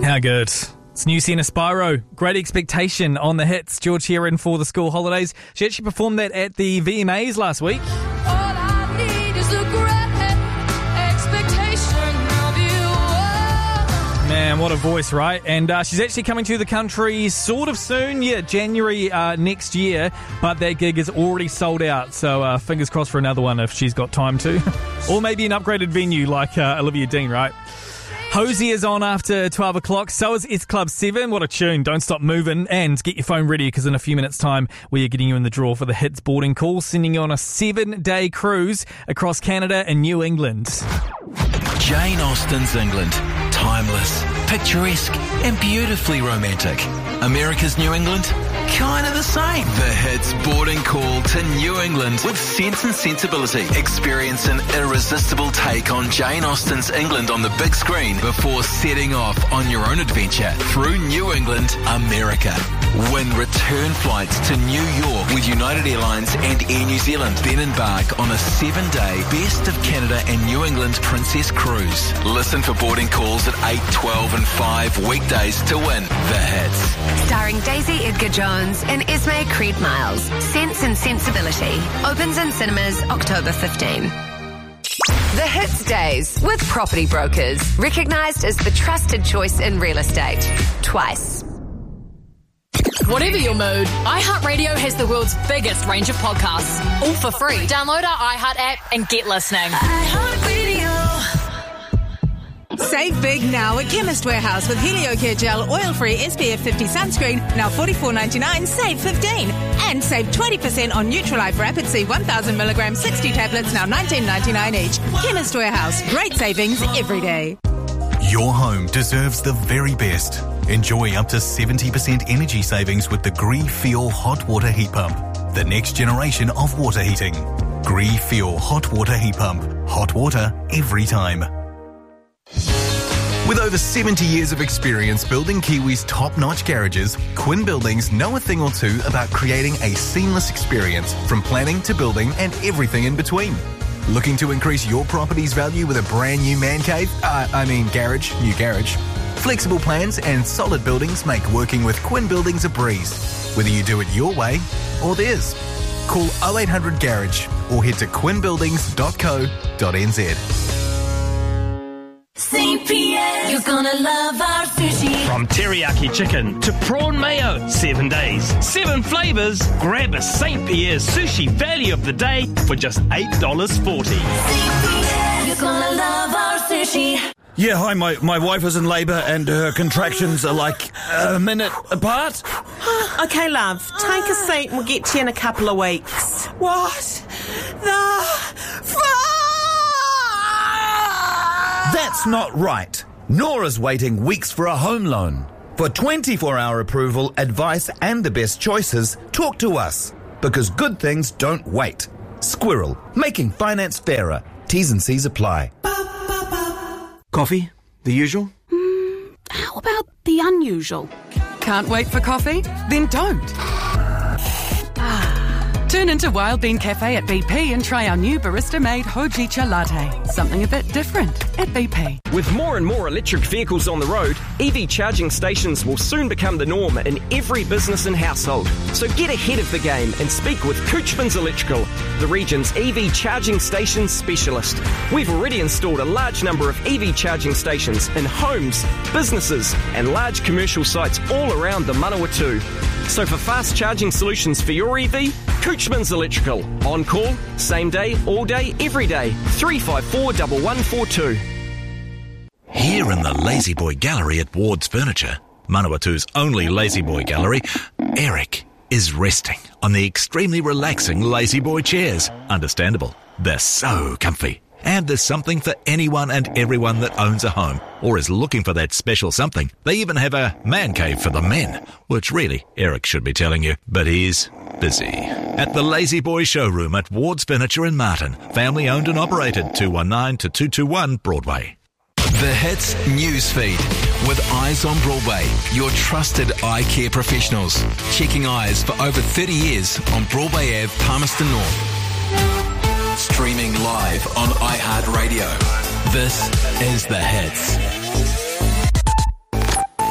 How good. It's new Sienna Spyro. Great Expectation on the hits. George here in for the school holidays. She actually performed that at the VMAs last week. All I need is a great expectation of you. Man, what a voice, right? And she's actually coming to the country sort of soon. Yeah, January next year. But that gig is already sold out. So fingers crossed for another one if she's got time to. Or maybe an upgraded venue like Olivia Dean, right? Hosey is on after 12 o'clock. So is S Club 7. What a tune. Don't stop moving. And get your phone ready because in a few minutes' time, we are getting you in the draw for the Hits boarding call, sending you on a 7-day cruise across Canada and New England. Jane Austen's England. Timeless, picturesque, and beautifully romantic. America's New England? Kind of the same. The Hits boarding call to New England with Sense and Sensibility. Experience an irresistible take on Jane Austen's England on the big screen before setting off on your own adventure through New England, America. Win return flights to New York with United Airlines and Air New Zealand. Then embark on a 7-day Best of Canada and New England Princess Cruise. Listen for boarding calls at 8, 12 and 5 weekdays to win the Hits. Starring Daisy Edgar Jones and Esme Creed Miles. Sense and Sensibility. Opens in cinemas October 15. The Hits Days with Property Brokers. Recognised as the trusted choice in real estate. Twice. Whatever your mood, iHeartRadio has the world's biggest range of podcasts, all for free. Download our iHeart app and get listening. Save big now at Chemist Warehouse with HelioCare Gel Oil-Free SPF 50 Sunscreen, now $44.99, save 15. And save 20% on Neutralife Rapid C 1000mg 60 tablets, now $19.99 each. Chemist Warehouse, great savings every day. Your home deserves the very best. Enjoy up to 70% energy savings with the Gree Fuel Hot Water Heat Pump, the next generation of water heating. Gree Fuel Hot Water Heat Pump. Hot water every time. With over 70 years of experience building Kiwi's top-notch garages, Quinn Buildings know a thing or two about creating a seamless experience from planning to building and everything in between. Looking to increase your property's value with a brand new man cave? New garage. Flexible plans and solid buildings make working with Quinn Buildings a breeze. Whether you do it your way or theirs. Call 0800 Garage or head to quinnbuildings.co.nz. St. Pierre, you're gonna love our sushi. From teriyaki chicken to prawn mayo, 7 days, 7 flavours. Grab a St. Pierre's sushi value of the day for just $8.40. St. Pierre, you're gonna love our sushi. Yeah, hi, my wife is in labour and her contractions are like a minute apart. Okay, love, take a seat and we'll get to you in a couple of weeks. What the fuck? That's not right. Nora's waiting weeks for a home loan. For 24-hour approval, advice and the best choices, talk to us. Because good things don't wait. Squirrel, making finance fairer. T's and C's apply. Coffee? The usual? How about the unusual? Can't wait for coffee? Then don't. Turn into Wild Bean Cafe at BP and try our new barista-made Hojicha latte. Something a bit different at BP. With more and more electric vehicles on the road, EV charging stations will soon become the norm in every business and household. So get ahead of the game and speak with Couchman's Electrical, the region's EV charging station specialist. We've already installed a large number of EV charging stations in homes, businesses and large commercial sites all around the Manawatu. So for fast charging solutions for your EV, Couchman's Electrical. On call, same day, all day, every day. 354 1142. Here in the Lazy Boy Gallery at Ward's Furniture, Manawatu's only Lazy Boy Gallery, Eric is resting on the extremely relaxing Lazy Boy chairs. Understandable. They're so comfy. And there's something for anyone and everyone that owns a home or is looking for that special something. They even have a man cave for the men, which really Eric should be telling you, but he's busy. At the Lazy Boy Showroom at Ward's Furniture in Martin, family owned and operated, 219 to 221 Broadway. The Hits Newsfeed with Eyes on Broadway, your trusted eye care professionals. Checking eyes for over 30 years on Broadway Ave, Palmerston North. Streaming live on iHeartRadio. This is The Hits.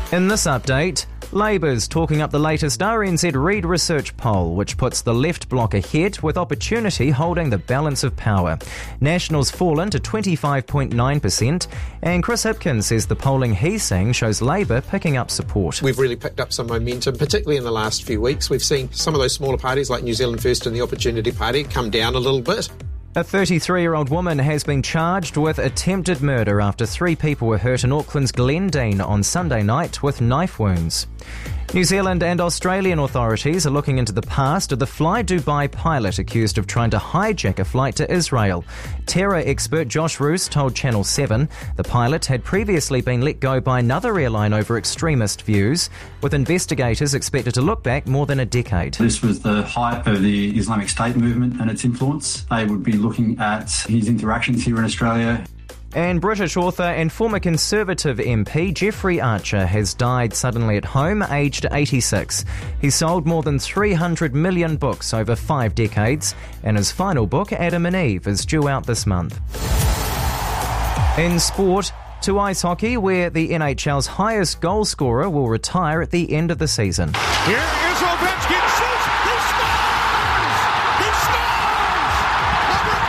In this update, Labour's talking up the latest RNZ Reid research poll, which puts the left bloc ahead with Opportunity holding the balance of power. National's fallen to 25.9%, and Chris Hipkins says the polling he's seeing shows Labour picking up support. We've really picked up some momentum, particularly in the last few weeks. We've seen some of those smaller parties like New Zealand First and the Opportunity Party come down a little bit. A 33-year-old woman has been charged with attempted murder after 3 people were hurt in Auckland's Glendine on Sunday night with knife wounds. New Zealand and Australian authorities are looking into the past of the Fly Dubai pilot accused of trying to hijack a flight to Israel. Terror expert Josh Roos told Channel 7 the pilot had previously been let go by another airline over extremist views, with investigators expected to look back more than a decade. This was the height of the Islamic State movement and its influence. They would be looking at his interactions here in Australia. And British author and former Conservative MP Jeffrey Archer has died suddenly at home, aged 86. He sold more than 300 million books over 5 decades, and his final book, Adam and Eve, is due out this month. In sport, to ice hockey, where the NHL's highest goal scorer will retire at the end of the season. Here is Ovechkin. Shoots! He scores! He scores! Number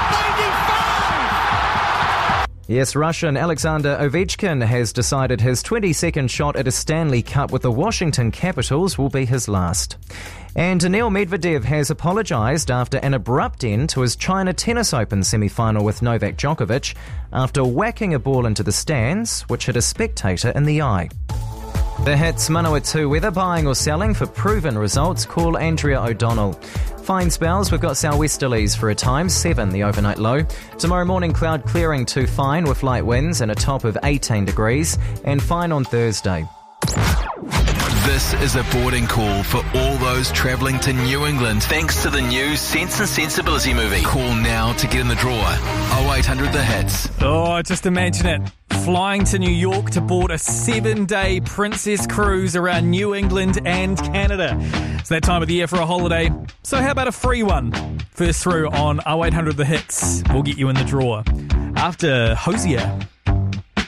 895! Yes, Russian Alexander Ovechkin has decided his 22nd shot at a Stanley Cup with the Washington Capitals will be his last. And Daniil Medvedev has apologised after an abrupt end to his China Tennis Open semi-final with Novak Djokovic after whacking a ball into the stands, which hit a spectator in the eye. The hits Manawatu weather, buying or selling for proven results. Call Andrea O'Donnell. Fine spells, we've got southwesterlies for a time, 7 the overnight low. Tomorrow morning cloud clearing to fine with light winds and a top of 18 degrees, and fine on Thursday. This is a boarding call for all those travelling to New England thanks to the new Sense and Sensibility movie. Call now to get in the draw. 0800 The Hits. Oh, just imagine it. Flying to New York to board a 7-day Princess cruise around New England and Canada. It's that time of the year for a holiday. So how about a free one? First through on 0800 The Hits. We'll get you in the draw. After Hosier.